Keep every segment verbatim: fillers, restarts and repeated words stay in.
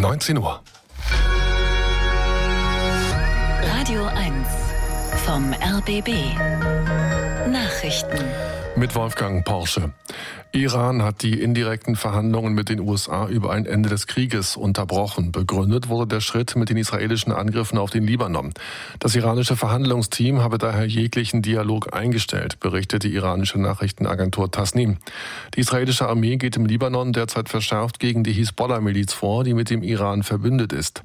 neunzehn Uhr. Radio eins vom R B B. Nachrichten. Mit Wolfgang Porsche. Iran hat die indirekten Verhandlungen mit den U S A über ein Ende des Krieges unterbrochen. Begründet wurde der Schritt mit den israelischen Angriffen auf den Libanon. Das iranische Verhandlungsteam habe daher jeglichen Dialog eingestellt, berichtet die iranische Nachrichtenagentur Tasnim. Die israelische Armee geht im Libanon derzeit verschärft gegen die Hisbollah-Miliz vor, die mit dem Iran verbündet ist.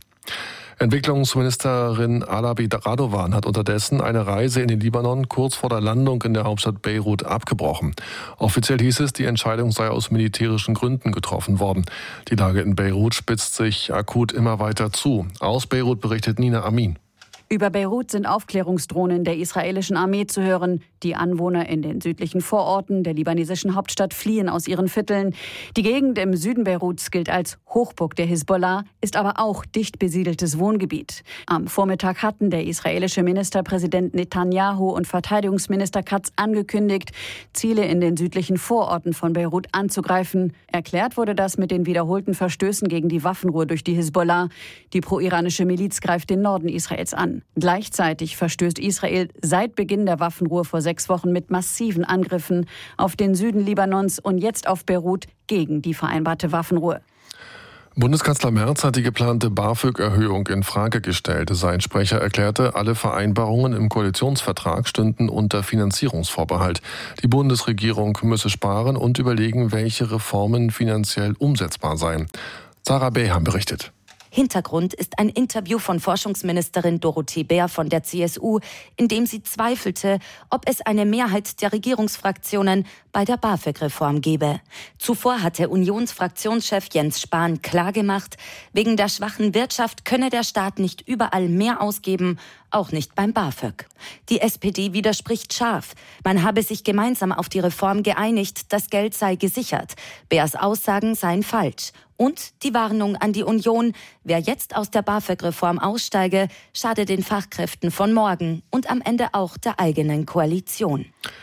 Entwicklungsministerin Alabi Radovan hat unterdessen eine Reise in den Libanon kurz vor der Landung in der Hauptstadt Beirut abgebrochen. Offiziell hieß es, die Entscheidung sei aus militärischen Gründen getroffen worden. Die Lage in Beirut spitzt sich akut immer weiter zu. Aus Beirut berichtet Nina Amin. Über Beirut sind Aufklärungsdrohnen der israelischen Armee zu hören. Die Anwohner in den südlichen Vororten der libanesischen Hauptstadt fliehen aus ihren Vierteln. Die Gegend im Süden Beiruts gilt als Hochburg der Hisbollah, ist aber auch dicht besiedeltes Wohngebiet. Am Vormittag hatten der israelische Ministerpräsident Netanyahu und Verteidigungsminister Katz angekündigt, Ziele in den südlichen Vororten von Beirut anzugreifen. Erklärt wurde das mit den wiederholten Verstößen gegen die Waffenruhe durch die Hisbollah. Die pro-iranische Miliz greift den Norden Israels an. Gleichzeitig verstößt Israel seit Beginn der Waffenruhe vor sechs Wochen mit massiven Angriffen auf den Süden Libanons und jetzt auf Beirut gegen die vereinbarte Waffenruhe. Bundeskanzler Merz hat die geplante BAföG-Erhöhung in Frage gestellt. Sein Sprecher erklärte, alle Vereinbarungen im Koalitionsvertrag stünden unter Finanzierungsvorbehalt. Die Bundesregierung müsse sparen und überlegen, welche Reformen finanziell umsetzbar seien. Sarah Beham berichtet. Hintergrund ist ein Interview von Forschungsministerin Dorothee Bär von der C S U, in dem sie zweifelte, ob es eine Mehrheit der Regierungsfraktionen bei der BAföG-Reform gebe. Zuvor hatte Unionsfraktionschef Jens Spahn klargemacht, wegen der schwachen Wirtschaft könne der Staat nicht überall mehr ausgeben, auch nicht beim BAföG. Die S P D widerspricht scharf. Man habe sich gemeinsam auf die Reform geeinigt, das Geld sei gesichert. Bärs Aussagen seien falsch. Und die Warnung an die Union, wer jetzt aus der BAföG-Reform aussteige, schade den Fachkräften von morgen und am Ende auch der eigenen Koalition.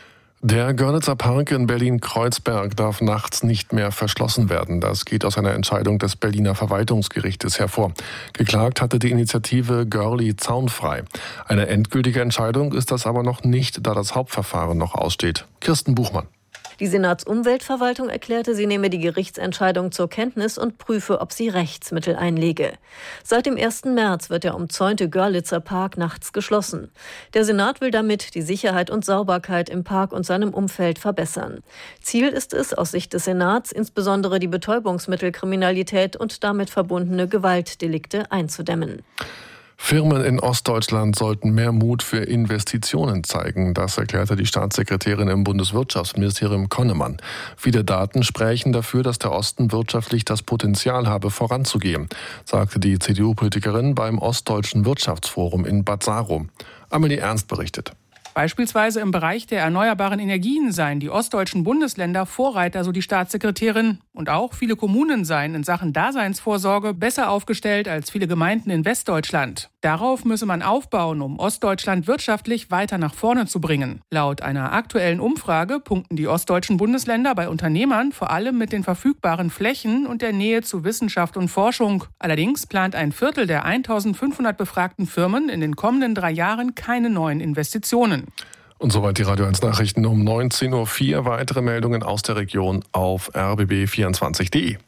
Der Görlitzer Park in Berlin-Kreuzberg darf nachts nicht mehr verschlossen werden. Das geht aus einer Entscheidung des Berliner Verwaltungsgerichtes hervor. Geklagt hatte die Initiative Görli Zaunfrei. Eine endgültige Entscheidung ist das aber noch nicht, da das Hauptverfahren noch aussteht. Kirsten Buchmann. Die Senatsumweltverwaltung erklärte, sie nehme die Gerichtsentscheidung zur Kenntnis und prüfe, ob sie Rechtsmittel einlege. Seit dem ersten März wird der umzäunte Görlitzer Park nachts geschlossen. Der Senat will damit die Sicherheit und Sauberkeit im Park und seinem Umfeld verbessern. Ziel ist es, aus Sicht des Senats, insbesondere die Betäubungsmittelkriminalität und damit verbundene Gewaltdelikte einzudämmen. Firmen in Ostdeutschland sollten mehr Mut für Investitionen zeigen. Das erklärte die Staatssekretärin im Bundeswirtschaftsministerium Konnemann. Viele Daten sprechen dafür, dass der Osten wirtschaftlich das Potenzial habe, voranzugehen, sagte die C D U-Politikerin beim Ostdeutschen Wirtschaftsforum in Bad Saro. Amelie Ernst berichtet. Beispielsweise im Bereich der erneuerbaren Energien seien die ostdeutschen Bundesländer Vorreiter, so die Staatssekretärin. Und auch viele Kommunen seien in Sachen Daseinsvorsorge besser aufgestellt als viele Gemeinden in Westdeutschland. Darauf müsse man aufbauen, um Ostdeutschland wirtschaftlich weiter nach vorne zu bringen. Laut einer aktuellen Umfrage punkten die ostdeutschen Bundesländer bei Unternehmern vor allem mit den verfügbaren Flächen und der Nähe zu Wissenschaft und Forschung. Allerdings plant ein Viertel der eintausendfünfhundert befragten Firmen in den kommenden drei Jahren keine neuen Investitionen. Und soweit die Radio eins Nachrichten um neunzehn Uhr vier. Weitere Meldungen aus der Region auf r b b vierundzwanzig punkt d e.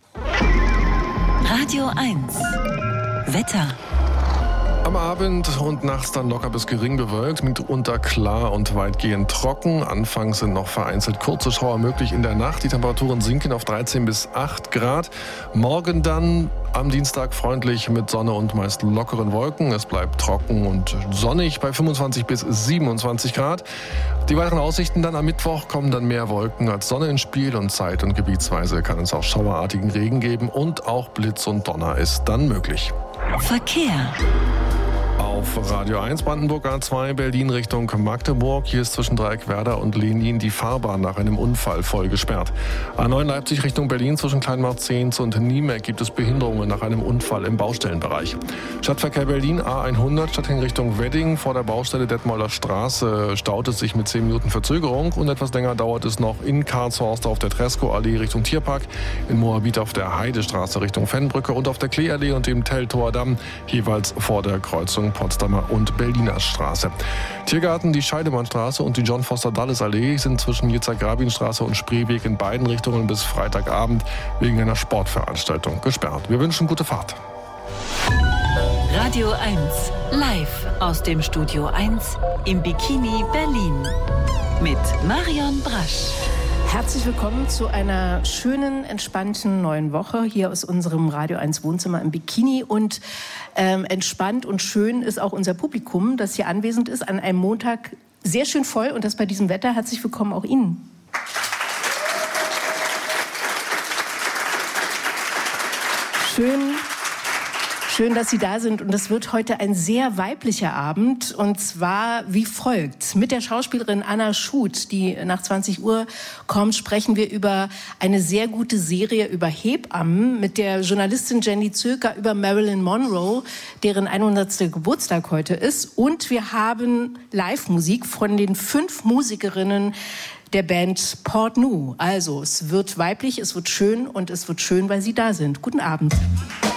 Radio eins Wetter. Am Abend und nachts dann locker bis gering bewölkt, mitunter klar und weitgehend trocken. Anfangs sind noch vereinzelt kurze Schauer möglich in der Nacht. Die Temperaturen sinken auf dreizehn bis acht Grad. Morgen dann am Dienstag freundlich mit Sonne und meist lockeren Wolken. Es bleibt trocken und sonnig bei fünfundzwanzig bis siebenundzwanzig Grad. Die weiteren Aussichten dann am Mittwoch kommen dann mehr Wolken als Sonne ins Spiel und zeit- und gebietsweise kann es auch schauerartigen Regen geben und auch Blitz und Donner ist dann möglich. Verkehr. Auf Radio eins Brandenburg A zwei Berlin Richtung Magdeburg. Hier ist zwischen Dreieckwerder und Lenin die Fahrbahn nach einem Unfall voll gesperrt. A neun Leipzig Richtung Berlin zwischen Kleinmarzehns und Niemek gibt es Behinderungen nach einem Unfall im Baustellenbereich. Stadtverkehr Berlin A hundert Stadtring Richtung Wedding. Vor der Baustelle Detmolder Straße staut es sich mit zehn Minuten Verzögerung. Und etwas länger dauert es noch in Karlshorst auf der Tresco-Allee Richtung Tierpark, in Moabit auf der Heidestraße Richtung Fennbrücke und auf der Klee-Allee und dem Teltower Damm jeweils vor der Kreuzung Potsdamer und Berliner Straße. Tiergarten, die Scheidemannstraße und die John-Foster-Dulles-Allee sind zwischen Yitzhak-Rabin-Straße und Spreeweg in beiden Richtungen bis Freitagabend wegen einer Sportveranstaltung gesperrt. Wir wünschen gute Fahrt. Radio eins, live aus dem Studio eins im Bikini Berlin mit Marion Brasch. Herzlich willkommen zu einer schönen, entspannten neuen Woche hier aus unserem Radio eins Wohnzimmer im Bikini. Und ähm, entspannt und schön ist auch unser Publikum, das hier anwesend ist, an einem Montag sehr schön voll und das bei diesem Wetter. Herzlich willkommen auch Ihnen. Schön. Schön, dass Sie da sind und es wird heute ein sehr weiblicher Abend und zwar wie folgt. Mit der Schauspielerin Anna Schut, die nach zwanzig Uhr kommt, sprechen wir über eine sehr gute Serie über Hebammen, mit der Journalistin Jenny Zöker über Marilyn Monroe, deren hundertsten Geburtstag heute ist, und wir haben Live-Musik von den fünf Musikerinnen der Band Port Nou. Also es wird weiblich, es wird schön und es wird schön, weil Sie da sind. Guten Abend.